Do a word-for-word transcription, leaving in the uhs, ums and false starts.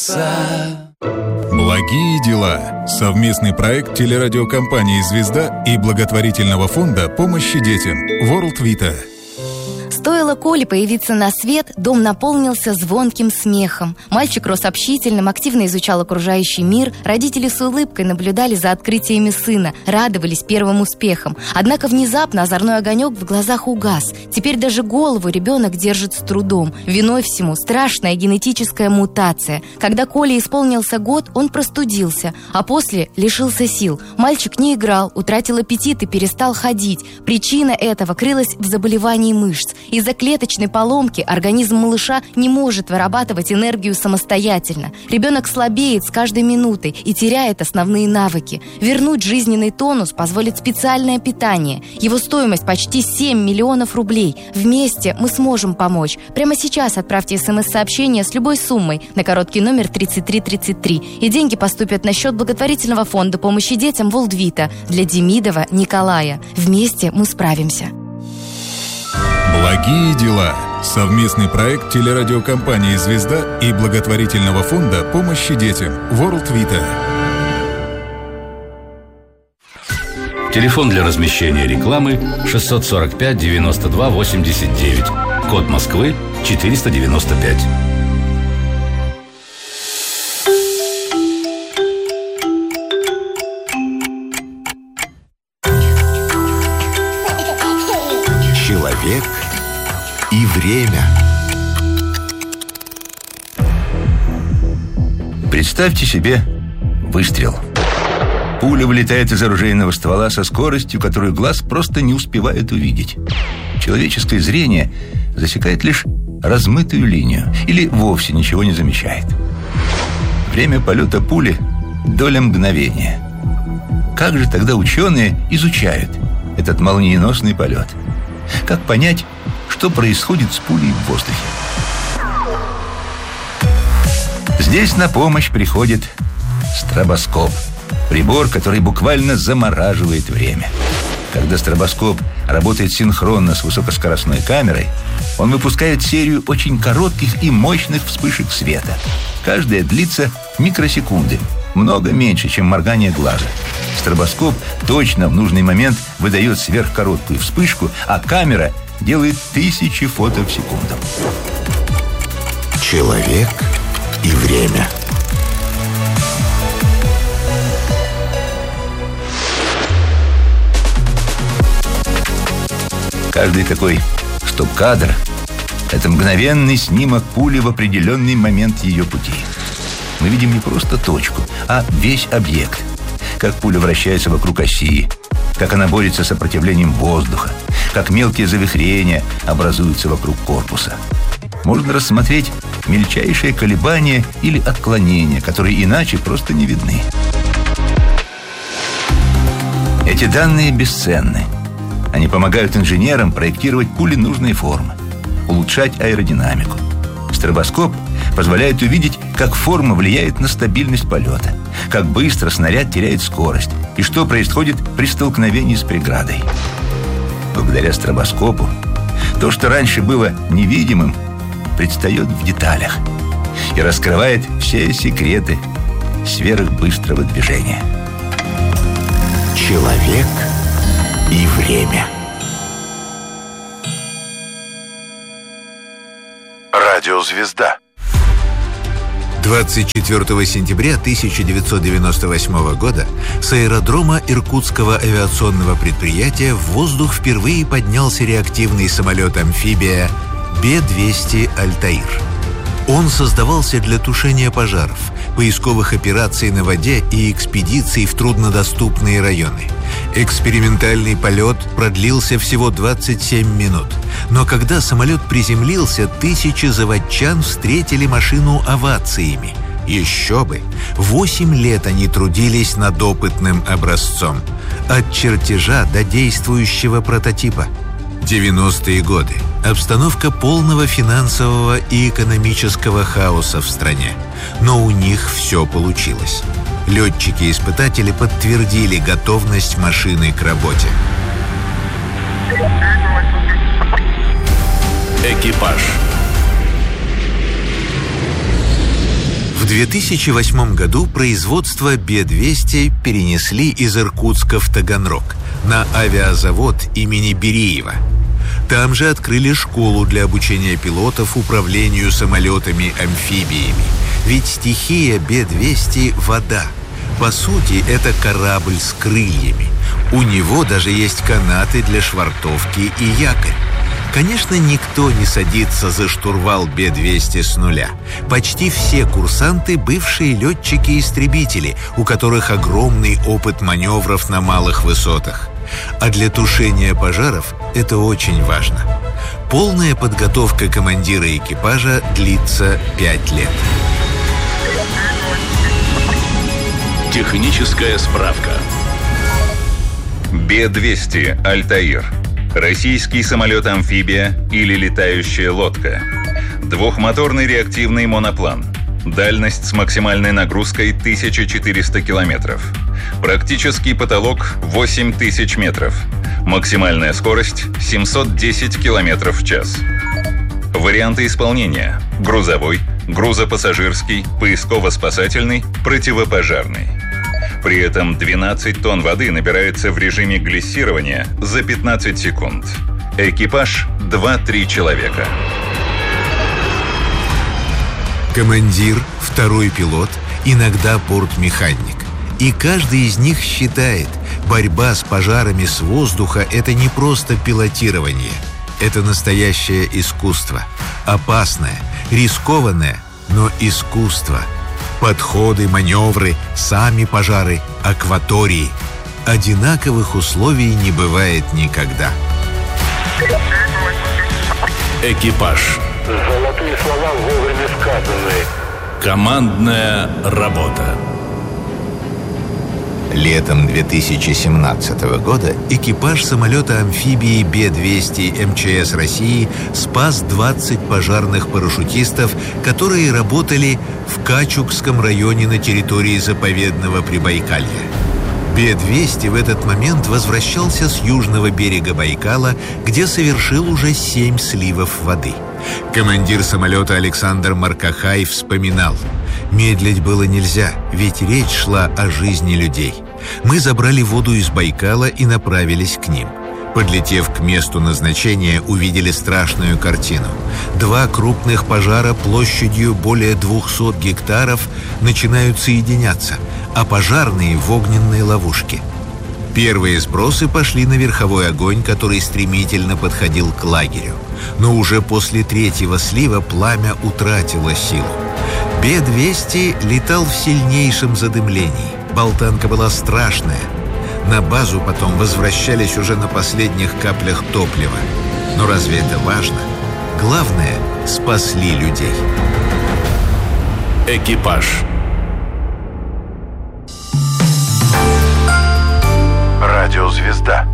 сердца. Благие дела. Совместный проект телерадиокомпании «Звезда» и благотворительного фонда помощи детям World Vita. Стоило Коле появиться на свет, дом наполнился звонким смехом. Мальчик рос общительным, активно изучал окружающий мир. Родители с улыбкой наблюдали за открытиями сына, радовались первым успехам. Однако внезапно озорной огонек в глазах угас. Теперь даже голову ребенок держит с трудом. Виной всему страшная генетическая мутация. Когда Коле исполнился год, он простудился, а после лишился сил. Мальчик не играл, утратил аппетит и перестал ходить. Причина этого крылась в заболевании мышц. Из-за клеточной поломки организм малыша не может вырабатывать энергию самостоятельно. Ребенок слабеет с каждой минутой и теряет основные навыки. Вернуть жизненный тонус позволит специальное питание. Его стоимость почти семь миллионов рублей. Вместе мы сможем помочь. Прямо сейчас отправьте смс-сообщение с любой суммой на короткий номер тридцать три тридцать три. И деньги поступят на счет благотворительного фонда помощи детям World Vita для Демидова Николая. Вместе мы справимся. Благие дела. Совместный проект телерадиокомпании «Звезда» и благотворительного фонда помощи детям World Vita. Телефон для размещения рекламы шестьсот сорок пять девяносто два восемьдесят девять. Код Москвы четыреста девяносто пять. Человек и время. Представьте себе выстрел. Пуля вылетает из оружейного ствола со скоростью, которую глаз просто не успевает увидеть. Человеческое зрение засекает лишь размытую линию или вовсе ничего не замечает. Время полета пули – доля мгновения. Как же тогда ученые изучают этот молниеносный полет? Как понять, что происходит с пулей в воздухе? Здесь на помощь приходит стробоскоп. Прибор, который буквально замораживает время. Когда стробоскоп работает синхронно с высокоскоростной камерой, он выпускает серию очень коротких и мощных вспышек света. Каждая длится микросекунды, много меньше, чем моргание глаза. Стробоскоп точно в нужный момент выдает сверхкороткую вспышку, а камера делает тысячи фото в секунду. Человек и время. Каждый такой стоп-кадр – это мгновенный снимок пули в определенный момент ее пути. Мы видим не просто точку, а весь объект. Как пуля вращается вокруг оси, как она борется с сопротивлением воздуха, как мелкие завихрения образуются вокруг корпуса. Можно рассмотреть мельчайшие колебания или отклонения, которые иначе просто не видны. Эти данные бесценны. Они помогают инженерам проектировать пули нужной формы, улучшать аэродинамику. Стробоскоп позволяет увидеть, как форма влияет на стабильность полета, как быстро снаряд теряет скорость и что происходит при столкновении с преградой. Благодаря стробоскопу то, что раньше было невидимым, предстает в деталях и раскрывает все секреты сверхбыстрого движения. Человек и время. Радиозвезда. двадцать четвёртого сентября тысяча девятьсот девяносто восьмого года с аэродрома Иркутского авиационного предприятия в воздух впервые поднялся реактивный самолет-амфибия Бе двести «Альтаир». Он создавался для тушения пожаров, поисковых операций на воде и экспедиций в труднодоступные районы. Экспериментальный полет продлился всего двадцать семь минут. Но когда самолет приземлился, тысячи заводчан встретили машину овациями. Еще бы! Восемь лет они трудились над опытным образцом. От чертежа до действующего прототипа. девяностые годы. Обстановка полного финансового и экономического хаоса в стране. Но у них все получилось. Летчики-испытатели подтвердили готовность машины к работе. Экипаж. В две тысячи восьмом году производство Бе двести перенесли из Иркутска в Таганрог на авиазавод имени Бериева. Там же открыли школу для обучения пилотов управлению самолетами-амфибиями. Ведь стихия Бе двести — вода. По сути, это корабль с крыльями. У него даже есть канаты для швартовки и якорь. Конечно, никто не садится за штурвал Бе двести с нуля. Почти все курсанты — бывшие летчики-истребители, у которых огромный опыт маневров на малых высотах. А для тушения пожаров это очень важно. Полная подготовка командира экипажа длится пять лет. Техническая справка. Бе двести «Альтаир». Российский самолет-амфибия или летающая лодка. Двухмоторный реактивный моноплан. Дальность с максимальной нагрузкой тысяча четыреста километров. Практический потолок восемь тысяч метров. Максимальная скорость семьсот десять километров в час. Варианты исполнения: грузовой, грузопассажирский, поисково-спасательный, противопожарный. При этом двенадцать тонн воды набирается в режиме глиссирования за пятнадцать секунд. Экипаж – два-три человека. Командир, второй пилот, иногда бортмеханик. И каждый из них считает, борьба с пожарами с воздуха – это не просто пилотирование. Это настоящее искусство. Опасное, рискованное, но искусство. Подходы, маневры, сами пожары, акватории. Одинаковых условий не бывает никогда. Экипаж. Золотые слова вовремя сказаны. Командная работа. Летом две тысячи семнадцатого года экипаж самолета-амфибии Бе двести эм че эс России спас двадцать пожарных парашютистов, которые работали в Качукском районе на территории заповедного Прибайкалья. Бе двести в этот момент возвращался с южного берега Байкала, где совершил уже семь сливов воды. Командир самолета Александр Маркахай вспоминал: медлить было нельзя, ведь речь шла о жизни людей. Мы забрали воду из Байкала и направились к ним. Подлетев к месту назначения, увидели страшную картину. Два крупных пожара площадью более двухсот гектаров начинают соединяться, а пожарные в огненной ловушке. Первые сбросы пошли на верховой огонь, который стремительно подходил к лагерю. Но уже после третьего слива пламя утратило силу. Бе двести летал в сильнейшем задымлении. Болтанка была страшная. На базу потом возвращались уже на последних каплях топлива. Но разве это важно? Главное, спасли людей. Экипаж. Радиозвезда.